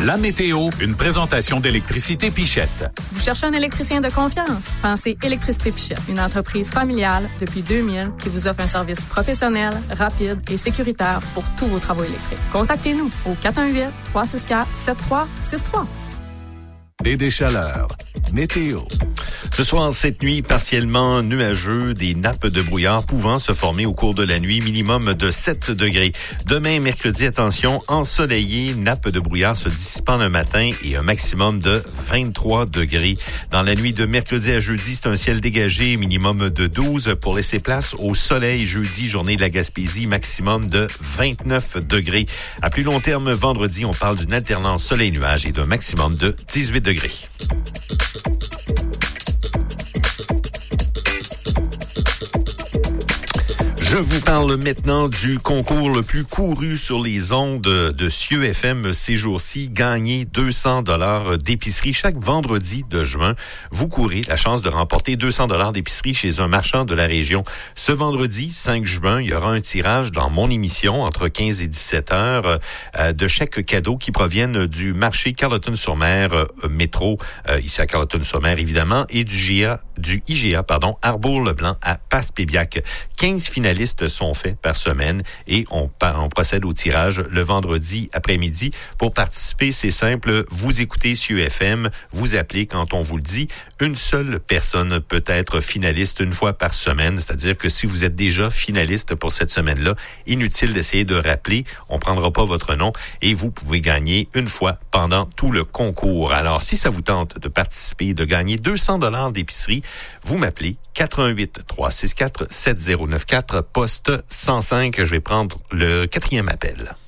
La météo, une présentation d'Électricité Pichette. Vous cherchez un électricien de confiance? Pensez Électricité Pichette, une entreprise familiale depuis 2000 qui vous offre un service professionnel, rapide et sécuritaire pour tous vos travaux électriques. Contactez-nous au 418-364-7363. Et des chaleurs. Météo. Ce soir, cette nuit, partiellement nuageux, des nappes de brouillard pouvant se former au cours de la nuit, minimum de 7 degrés. Demain, mercredi, attention, ensoleillé, nappes de brouillard se dissipant le matin et un maximum de 23 degrés. Dans la nuit de mercredi à jeudi, c'est un ciel dégagé, minimum de 12 pour laisser place au soleil. Jeudi, journée de la Gaspésie, maximum de 29 degrés. À plus long terme, vendredi, on parle d'une alternance soleil-nuage et d'un maximum de 18 degrés. Je vous parle maintenant du concours le plus couru sur les ondes de Cieux FM ces jours-ci. Gagnez 200 $ d'épicerie chaque vendredi de juin. Vous courez la chance de remporter 200 $ d'épicerie chez un marchand de la région. Ce vendredi, 5 juin, il y aura un tirage dans mon émission entre 15 et 17 heures de chèques cadeaux qui proviennent du marché Carleton-sur-Mer métro, ici à Carleton-sur-Mer évidemment, et du IGA, Arbour-le-Blanc à Passepébiac. 15 finalistes sont faits par semaine et on procède au tirage le vendredi après-midi. Pour participer, c'est simple, vous écoutez Cieux FM, vous appelez quand on vous le dit. Une seule personne peut être finaliste une fois par semaine, c'est-à-dire que si vous êtes déjà finaliste pour cette semaine-là, inutile d'essayer de rappeler, on prendra pas votre nom et vous pouvez gagner une fois pendant tout le concours. Alors, si ça vous tente de participer, de gagner 200 $ d'épicerie, vous m'appelez 418-364-7094, poste 105. Je vais prendre le 4e appel.